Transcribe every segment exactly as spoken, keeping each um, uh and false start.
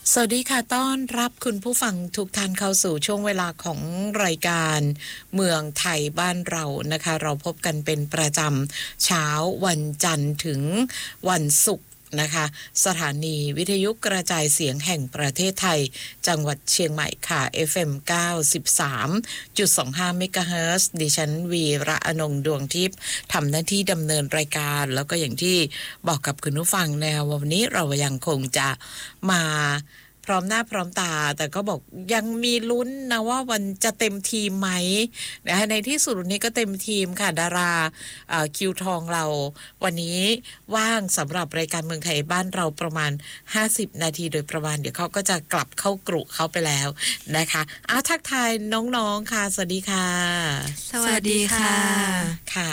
สวัสดีค่ะต้อนรับคุณผู้ฟังทุกท่านเข้าสู่ช่วงเวลาของรายการเมืองไทยบ้านเรานะคะเราพบกันเป็นประจำเช้าวันจันทร์ถึงวันศุกร์นะคะสถานีวิทยุกระจายเสียงแห่งประเทศไทยจังหวัดเชียงใหม่ค่ะ เอฟ เอ็ม เก้าสิบสามจุดสองห้า เมกะเฮิรตซ์ ดิฉันวีระอนงค์ดวงทิพย์ทำหน้าที่ดำเนินรายการแล้วก็อย่างที่บอกกับคุณผู้ฟังแนววันนี้เรายังคงจะมาพร้อมหน้าพร้อมตาแต่ก็บอกยังมีลุ้นนะว่าวันจะเต็มทีมไหมนะคะในที่สุดวันนี้ก็เต็มทีมค่ะดาราคิวทองเราวันนี้ว่างสำหรับรายการเมืองไทยบ้านเราประมาณห้าสิบนาทีโดยประมาณเดี๋ยวเขาก็จะกลับเข้ากรุเขาไปแล้วนะคะอ้าวทักทายน้องๆค่ะสวัสดีค่ะสวัสดีค่ะค่ะ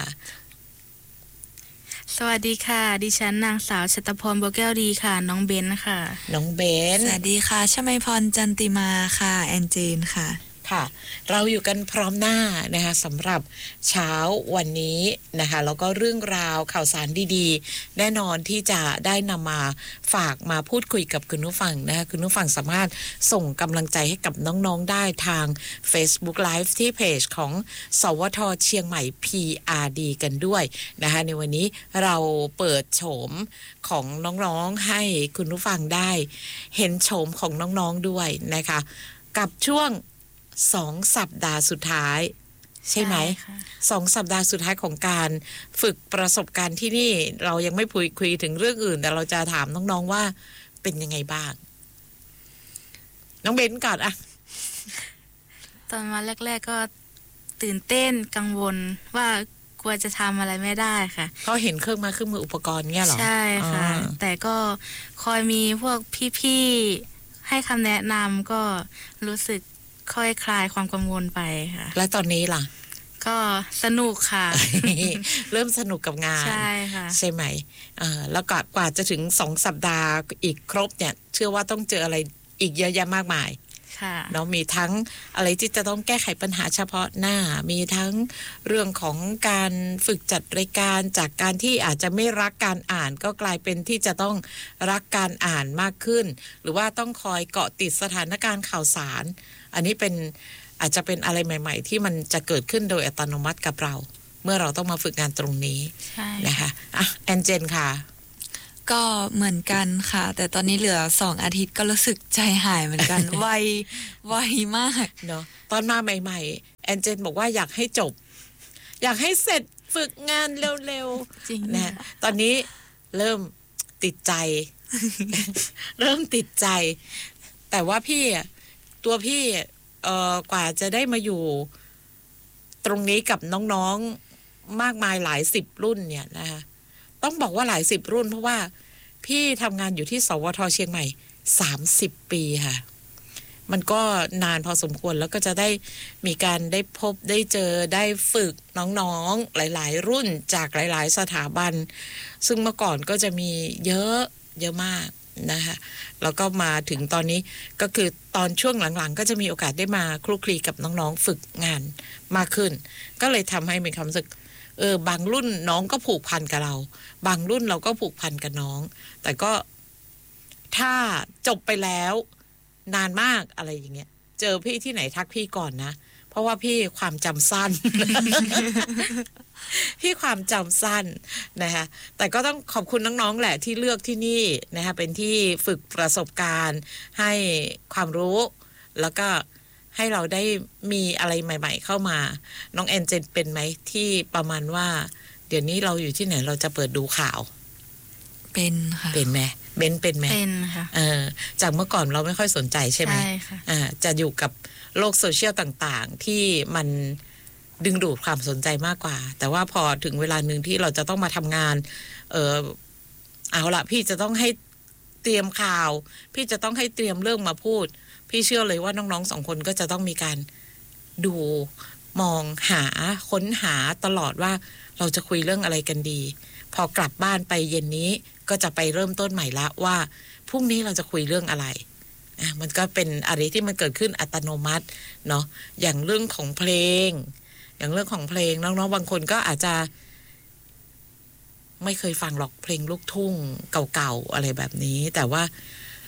สวัสดีค่ะดิฉันนางสาวชตพรบัวแก้วดีค่ะน้องเบนค่ะน้องเบนสวัสดีค่ะชมัยพรจันติมาค่ะแอนเจนค่ะค่ะเราอยู่กันพร้อมหน้านะคะสำหรับเช้าวันนี้นะคะแล้วก็เรื่องราวข่าวสารดีๆแน่นอนที่จะได้นำมาฝากมาพูดคุยกับคุณผู้ฟังนะคะคุณผู้ฟังสามารถส่งกำลังใจให้กับน้องๆได้ทาง Facebook Live ที่เพจของสวทเชียงใหม่ พี อาร์ ดี กันด้วยนะคะในวันนี้เราเปิดโฉมของน้องๆให้คุณผู้ฟังได้เห็นโฉมของน้องๆด้วยนะคะกับช่วงสองสัปดาห์สุดท้ายใช่ไหมสองสัปดาห์สุดท้ายของการฝึกประสบการณ์ที่นี่เรายังไม่พูดคุยถึงเรื่องอื่นแต่เราจะถามน้องๆว่าเป็นยังไงบ้างน้องเบนก่อนอะตอนมาแรกๆก็ตื่นเต้นกังวลว่ากลัวจะทำอะไรไม่ได้ค่ะเขาเห็นเครื่องมาเครื่องมืออุปกรณ์เงี้ยหรอใช่ค่ะแต่ก็คอยมีพวกพี่ๆให้คำแนะนำก็รู้สึกค่อยคลายความกังวลไปค่ะและตอนนี้ล่ะก็สนุกค่ะเริ่มสนุกกับงานใช่ค่ะใช่ไหมอ่าแล้วก็กว่าจะถึงสองสัปดาห์อีกครบเนี่ยเชื่อว่าต้องเจออะไรอีกเยอะแยะมากมายเนาะมีทั้งอะไรที่จะต้องแก้ไขปัญหาเฉพาะหน้ามีทั้งเรื่องของการฝึกจัดรายการจากการที่อาจจะไม่รักการอ่านก็กลายเป็นที่จะต้องรักการอ่านมากขึ้นหรือว่าต้องคอยเกาะติดสถานการณ์ข่าวสารอันนี้เป็นอาจจะเป็นอะไรใหม่ๆที่มันจะเกิดขึ้นโดยอัตโนมัติกับเราเมื่อเราต้องมาฝึกงานตรงนี้นะคะอ่ะแอนเจนค่ะก็เหมือนกันค่ะแต่ตอนนี้เหลือสองอาทิตย์ก็รู้สึกใจหายเหมือนกัน ไวไวมากเนาะตอนมาใหม่ๆแอนเจนบอกว่าอยากให้จบอยากให้เสร็จฝึกงานเร็วๆจริงนะตอนนี้เริ่มติดใจ เริ่มติดใจแต่ว่าพี่ตัวพี่เอ่อกว่าจะได้มาอยู่ตรงนี้กับน้องๆมากมายหลายสิบรุ่นเนี่ยนะคะต้องบอกว่าหลายสิบรุ่นเพราะว่าพี่ทำงานอยู่ที่สวทเชียงใหม่สามสิบปีค่ะมันก็นานพอสมควรแล้วก็จะได้มีการได้พบได้เจอได้ฝึกน้องๆหลายๆรุ่นจากหลายๆสถาบันซึ่งเมื่อก่อนก็จะมีเยอะเยอะมากนะคะแล้วก็มาถึงตอนนี้ก็คือตอนช่วงหลังๆก็จะมีโอกาสได้มาคลุกคลีกับน้องๆฝึกงานมากขึ้นก็เลยทำให้มีความรู้สึกเออบางรุ่นน้องก็ผูกพันกับเราบางรุ่นเราก็ผูกพันกับน้องแต่ก็ถ้าจบไปแล้วนานมากอะไรอย่างเงี้ยเจอพี่ที่ไหนทักพี่ก่อนนะเพราะว่าพี่ความจำสั้น พี่ความจำสั้นนะคะแต่ก็ต้องขอบคุณน้องๆแหละที่เลือกที่นี่นะคะเป็นที่ฝึกประสบการณ์ให้ความรู้แล้วก็ให้เราได้มีอะไรใหม่ๆเข้ามาน้องแอนเจนเป็นไหมที่ประมาณว่าเดี๋ยวนี้เราอยู่ที่ไหนเราจะเปิดดูข่าวเป็นค่ะเป็นไหมเบนเป็นไหมเป็นค่ะเออจากเมื่อก่อนเราไม่ค่อยสนใจใช่ไหมใช่ค่ะอ่าจะอยู่กับโลกโซเชียลต่างๆที่มันดึงดูดความสนใจมากกว่าแต่ว่าพอถึงเวลาหนึ่งที่เราจะต้องมาทำงานเออเอาละพี่จะต้องให้เตรียมข่าวพี่จะต้องให้เตรียมเรื่องมาพูดพี่เชื่อเลยว่าน้องๆสองคนก็จะต้องมีการดูมองหาค้นหาตลอดว่าเราจะคุยเรื่องอะไรกันดีพอกลับบ้านไปเย็นนี้ก็จะไปเริ่มต้นใหม่ละว่าพรุ่งนี้เราจะคุยเรื่องอะไรอ่ะมันก็เป็นอะไรที่มันเกิดขึ้นอัตโนมัติเนาะอย่างเรื่องของเพลงอย่างเรื่องของเพลงน้องๆบางคนก็อาจจะไม่เคยฟังหรอกเพลงลูกทุ่งเก่าๆอะไรแบบนี้แต่ว่า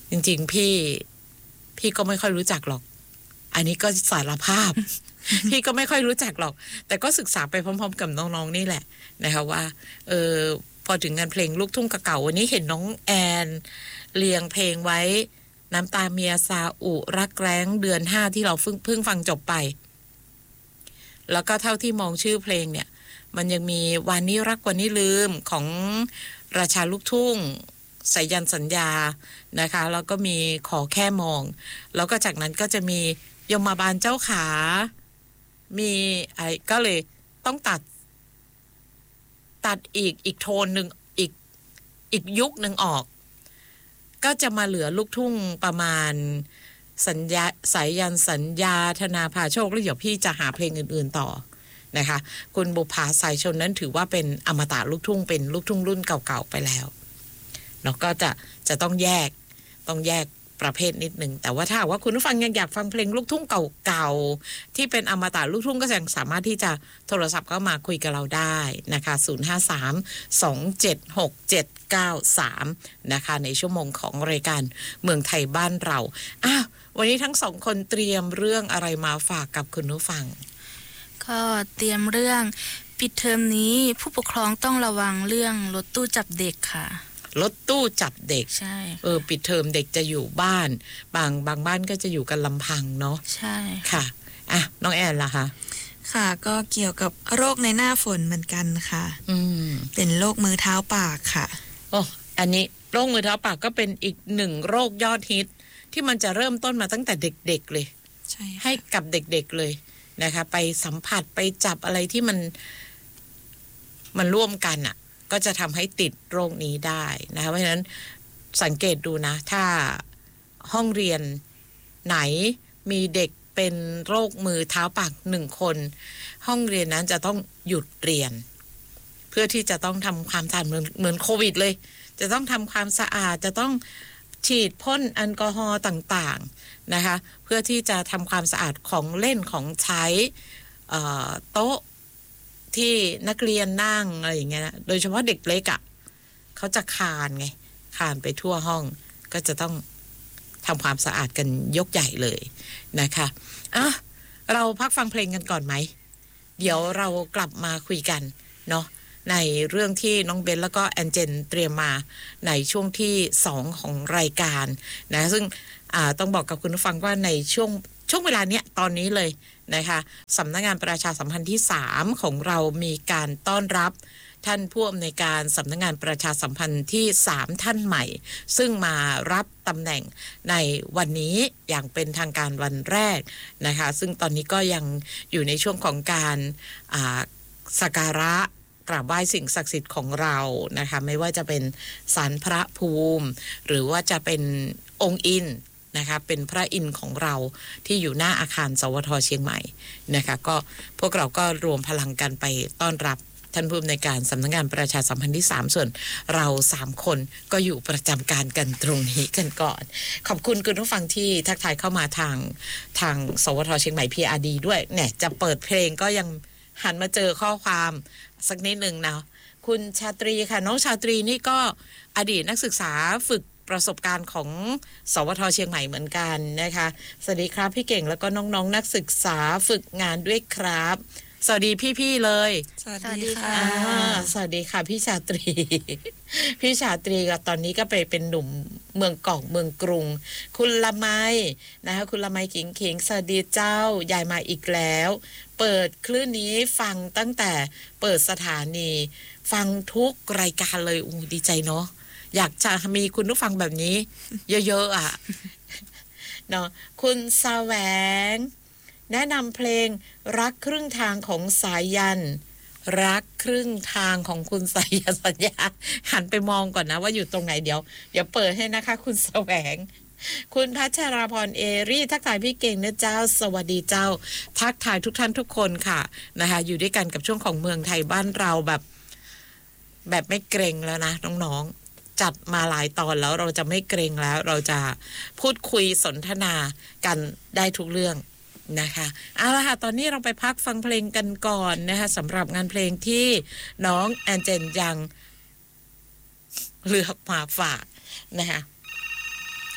จริงๆพี่พี่ก็ไม่ค่อยรู้จักหรอกอันนี้ก็สารภาพ พี่ก็ไม่ค่อยรู้จักหรอกแต่ก็ศึกษาไปพร้อมๆกับน้องๆนี่แหละนะคะว่าเออพอถึงงานเพลงลูกทุ่งเก่าๆวันนี้เห็นน้องแอนเรียงเพลงไว้น้ำตาเมียซาอุรักแร้งเดือนห้าที่เราเพิ่งเพิ่งฟังจบไปแล้วก็เท่าที่มองชื่อเพลงเนี่ยมันยังมีวันนี้รักวันนี้ลืมของราชาลูกทุ่งสายันสัญญานะคะแล้วก็มีขอแค่มองแล้วก็จากนั้นก็จะมียมบาลเจ้าขามีไอ้ก็เลยต้องตัดตัดอีกอีกโทนหนึ่งอีกอีกยุคหนึ่งออกก็จะมาเหลือลูกทุ่งประมาณสัญญาสายยันสัญญาธนาภาโชคแล้วเดี๋ยวพี่จะหาเพลงอื่นๆต่อนะคะคุณบุภาสายชนนั้นถือว่าเป็นอมตะลูกทุ่งเป็นลูกทุ่งรุ่นเก่าๆไปแล้วเนาะก็จะจะต้องแยกต้องแยกประเภทนิดหนึ่งแต่ว่าถ้าว่าคุณผู้ฟังยังอยากฟังเพลงลูกทุ่งเก่าๆที่เป็นอมตะลูกทุ่งก็ยังสามารถที่จะโทรศัพท์เข้ามาคุยกับเราได้นะคะศูนย์ ห้า สาม สอง เจ็ด หก เจ็ด เก้า สามนะคะในชั่วโมงของรายการเมืองไทยบ้านเราอ้าววันนี้ทั้งสองคนเตรียมเรื่องอะไรมาฝากกับคุณผู้ฟังก็เตรียมเรื่องปิดเทอมนี้ผู้ปกครองต้องระวังเรื่องรถตู้จับเด็กค่ะรถตู้จับเด็กใช่เออปิดเทอมเด็กจะอยู่บ้านบางบางบ้านก็จะอยู่กันลำพังเนาะใช่ค่ะอ่ะน้องแอนล่ะคะค่ะก็เกี่ยวกับโรคในหน้าฝนเหมือนกันค่ะอืมเป็นโรคมือเท้าปากค่ะโอ้อันนี้โรคมือเท้าปากก็เป็นอีกหนึ่งโรคยอดฮิตที่มันจะเริ่มต้นมาตั้งแต่เด็กๆเลยใช่ให้กับเด็กๆเลยนะคะไปสัมผัสไปจับอะไรที่มันมันร่วมกันอ่ะก็จะทำให้ติดโรคนี้ได้นะคะเพราะฉะนั้นสังเกตดูนะถ้าห้องเรียนไหนมีเด็กเป็นโรคมือเท้าปากหนึ่งคนห้องเรียนนั้นจะต้องหยุดเรียนเพื่อที่จะต้องทำความสะอาดเหมือนเหมือนโควิดเลยจะต้องทำความสะอาดจะต้องฉีดพ่นแอลกอฮอล์ต่างๆนะคะเพื่อที่จะทำความสะอาดของเล่นของใช้โต๊ะที่นักเรียนนั่งอะไรอย่างเงี้ยนะโดยเฉพาะเด็กเล็กอ่ะเขาจะคานไงคานไปทั่วห้องก็จะต้องทำความสะอาดกันยกใหญ่เลยนะคะอ่ะเราพักฟังเพลงกันก่อนไหมเดี๋ยวเรากลับมาคุยกันเนาะในเรื่องที่น้องเบนแล้วก็แอนเจนเตรียมมาในช่วงที่สองของรายการนะซึ่งต้องบอกกับคุณผู้ฟังว่าในช่วงช่วงเวลาเนี้ยตอนนี้เลยนะคะสำนักงานประชาสัมพันธ์ที่สามของเรามีการต้อนรับท่านผู้อำนวยการสำนักงานประชาสัมพันธ์ที่สามท่านใหม่ซึ่งมารับตำแหน่งในวันนี้อย่างเป็นทางการวันแรกนะคะซึ่งตอนนี้ก็ยังอยู่ในช่วงของการสักการะกราบไหว้สิ่งศักดิ์สิทธิ์ของเรานะคะไม่ว่าจะเป็นศาลพระภูมิหรือว่าจะเป็นองค์อินนะคะเป็นพระอินทร์ของเราที่อยู่หน้าอาคารสวทเชียงใหม่นะคะก็พวกเราก็รวมพลังกันไปต้อนรับท่านผู้อำนวยการสำนักงานประชาสัมพันธ์ที่สามส่วนเราสามคนก็อยู่ประจำการกันตรงนี้กันก่อนขอบคุณคุณผู้ฟังที่ทักทายเข้ามาทางทางสวทเชียงใหม่ พี อาร์ ดี ด้วยเนี่ยจะเปิดเพลงก็ยังหันมาเจอข้อความสักนิดนึงนะคุณชาตรีค่ะน้องชาตรีนี่ก็อดีตนักศึกษาฝึกประสบการณ์ของสวทเชียงใหม่เหมือนกันนะคะสวัสดีครับพี่เก่งแล้วก็น้องๆ น, นักศึกษาฝึกงานด้วยครับสวัสดีพี่ๆเลยสวัสดีค่ะสวัสดีค่ะพี่ชาตรี พี่ชาตรีก็ตอนนี้ก็ไปเป็นหนุ่มเมืองเก่าเมืองกรุงคุณละไมนะคะคุณละไมขิงขิงสวัสดีเจ้ายายมาอีกแล้วเปิดคลื่นนี้ฟังตั้งแต่เปิดสถานีฟังทุกรายการเลยอู้ดีใจเนาะอยากจะมีคุณผู้ฟังแบบนี้เยอะๆอ่ะเนาะคุณแสวงแนะนำเพลงรักครึ่งทางของสายันรักครึ่งทางของคุณสายันสัญญาหันไปมองก่อนนะว่าอยู่ตรงไหนเดี๋ยวเดี๋ยวเปิดให้นะคะคุณแสวงคุณพัชราพรเอรี่ทักทายพี่เก่งนะเจ้าสวัสดีเจ้าทักทายทุกท่านทุกคนค่ะนะคะอยู่ด้วยกันกับช่วงของเมืองไทยบ้านเราแบบแบบไม่เกรงแล้วนะน้องๆจัดมาหลายตอนแล้วเราจะไม่เกรงแล้วเราจะพูดคุยสนทนากันได้ทุกเรื่องนะคะเอาละค่ะตอนนี้เราไปพักฟังเพลงกันก่อนนะคะสำหรับงานเพลงที่น้องแอนเจนยังเลือกมาฝากนะคะ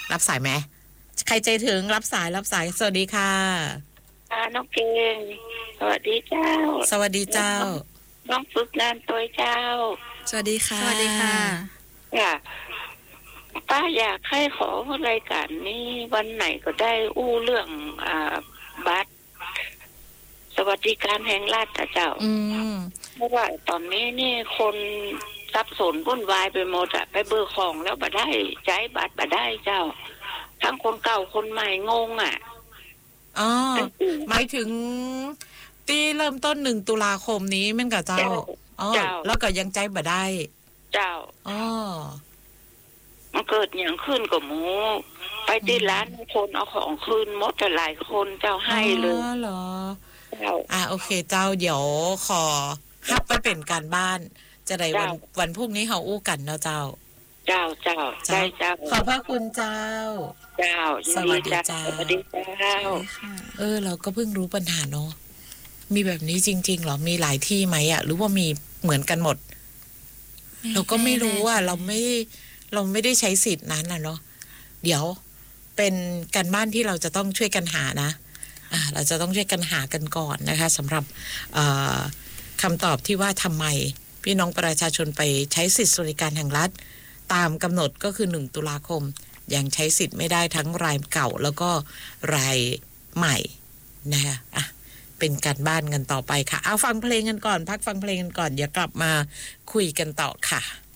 รับสายไหมใครใจถึงรับสายรับสายสวัสดีค่ะค่ะน้องเก่งสวัสดีเจ้าสวัสดีเจ้าน้องฝึกงานตัวเจ้าสวัสดีค่ะสวัสดีค่ะค่ะป้าอยากให้ขอรายการนี้วันไหนก็ได้อู้เรื่องอ่าบัตรสวัสดิการแห่งรัฐนะเจ้าอืมเพราะว่าตอนนี้นี่คนสับสนวุ่นวายไปหมดอะไปเบอร์ของแล้วบัได้ใช้บัตรบัได้เจ้า ทั้งคนเก่าคนใหม่งงอะอ๋อหมายถึงที่เริ่มต้นหนึ่งตุลาคมนี้แม่นกับเจ้าอ๋อเจ้าแล้วก็ยังใจบ่ได้เจ้าอ๋อมันเกิดอย่างขึ้นกับหมู ไปที่ร้านคนเอาของคืนหมดแต่หลายคนเจ้าให้เลยอ๋อเหรอเจ้าอ่าโอเคเจ้าเดี๋ยวขอฮับไปเป็นการบ้าน จะได้วันเจ้าวันพรุ่งนี้เขาอู้กันเนาะเจ้าเจ้าเจ้าใช่เจ้าขอบพระคุณเจ้าเจ้ายินสวัสดีดีเจ้าสวัสดีเจ้าเออ เราก็เพิ่งรู้ปัญหาเนาะมีแบบนี้จริงๆเหรอมีหลายที่ไหมอะหรือว่ามีเหมือนกันหมด เราก็ไม่รู้อ่ะเราไม่เราไม่ได้ใช้สิทธินั้นนะเนาะเดี๋ยวเป็นการบ้านที่เราจะต้องช่วยกันหานะอ่าเราจะต้องช่วยกันหากันก่อนนะคะสำหรับคำตอบที่ว่าทำไมพี่น้องประชาชนไปใช้สิทธิสวัสดิการแห่งรัฐตามกำหนดก็คือหนึ่งตุลาคมยังใช้สิทธิ์ไม่ได้ทั้งรายเก่าแล้วก็รายใหม่นะคะอ่ะเป็นการบ้านกันต่อไปค่ะเอาฟังเพลงกันก่อนพักฟังเพลงกันก่อนเดี๋ยวกลับมาคุยกันต่อค่ะ